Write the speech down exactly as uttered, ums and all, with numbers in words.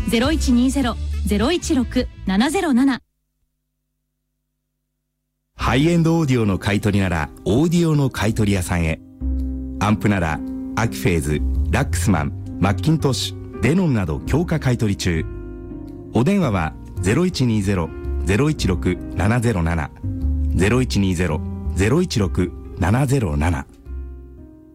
ゼロいちにゼロ ゼロいちろく ななゼロなな。 ハイエンドオーディオの買い取りならオーディオの買い取り屋さんへ。アンプならアキフェーズ、ラックスマン、マッキントッシュ、デノンなど強化買い取り中。お電話は ゼロいちにゼロ ゼロいちろく ななゼロなな ゼロいちにゼロ ゼロいちろく ななゼロなな。